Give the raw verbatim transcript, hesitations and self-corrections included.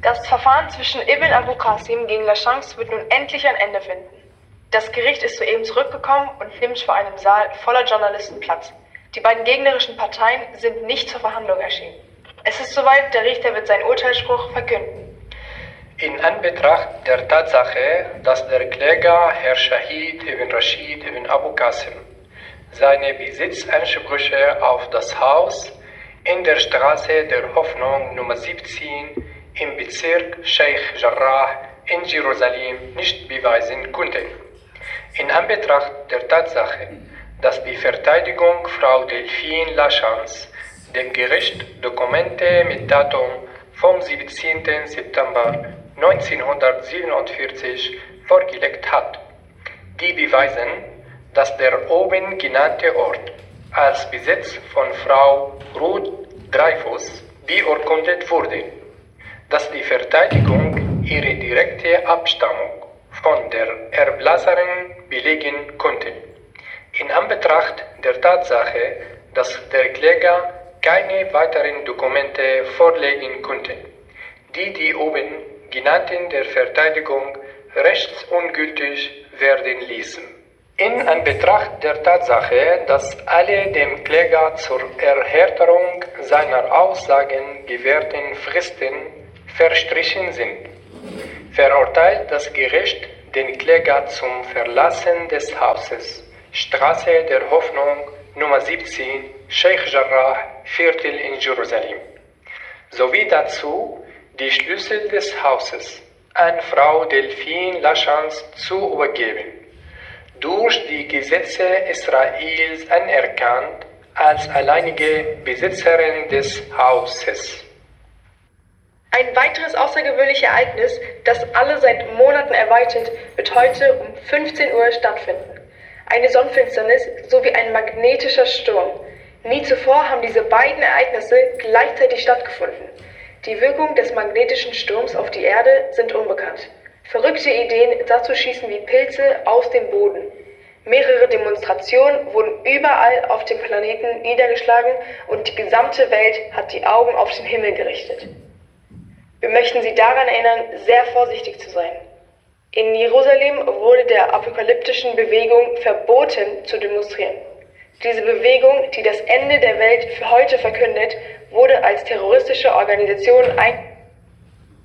Das Verfahren zwischen Ibn Abu Qasim gegen Lachance wird nun endlich ein Ende finden. Das Gericht ist soeben zurückgekommen und nimmt vor einem Saal voller Journalisten Platz. Die beiden gegnerischen Parteien sind nicht zur Verhandlung erschienen. Es ist soweit, der Richter wird seinen Urteilsspruch verkünden. In Anbetracht der Tatsache, dass der Kläger Herr Shahid ibn Rashid ibn Abu Qasim seine Besitzansprüche auf das Haus in der Straße der Hoffnung Nummer siebzehn im Bezirk Sheikh Jarrah in Jerusalem nicht beweisen konnte. In Anbetracht der Tatsache, dass die Verteidigung Frau Delphine Lachance dem Gericht Dokumente mit Datum vom siebzehnten September neunzehnhundertsiebenundvierzig vorgelegt hat, die beweisen, dass der oben genannte Ort als Besitz von Frau Ruth Dreyfus beurkundet wurde, dass die Verteidigung ihre direkte Abstammung von der Erblasserin belegen konnte. In Anbetracht der Tatsache, dass der Kläger keine weiteren Dokumente vorlegen konnte, die die oben genannten der Verteidigung rechtsungültig werden ließen. In Anbetracht der Tatsache, dass alle dem Kläger zur Erhärterung seiner Aussagen gewährten Fristen verstrichen sind, verurteilt das Gericht den Kläger zum Verlassen des Hauses, Straße der Hoffnung Nummer siebzehn, Sheikh Jarrah, Viertel in Jerusalem, sowie dazu, die Schlüssel des Hauses an Frau Delphine Lachance zu übergeben, durch die Gesetze Israels anerkannt als alleinige Besitzerin des Hauses. Ein weiteres außergewöhnliches Ereignis, das alle seit Monaten erwartet, wird heute um fünfzehn Uhr stattfinden. Eine Sonnenfinsternis sowie ein magnetischer Sturm. Nie zuvor haben diese beiden Ereignisse gleichzeitig stattgefunden. Die Wirkung des magnetischen Sturms auf die Erde sind unbekannt. Verrückte Ideen dazu schießen wie Pilze aus dem Boden. Mehrere Demonstrationen wurden überall auf dem Planeten niedergeschlagen und die gesamte Welt hat die Augen auf den Himmel gerichtet. Wir möchten Sie daran erinnern, sehr vorsichtig zu sein. In Jerusalem wurde der apokalyptischen Bewegung verboten zu demonstrieren. Diese Bewegung, die das Ende der Welt für heute verkündet, wurde als terroristische Organisation ein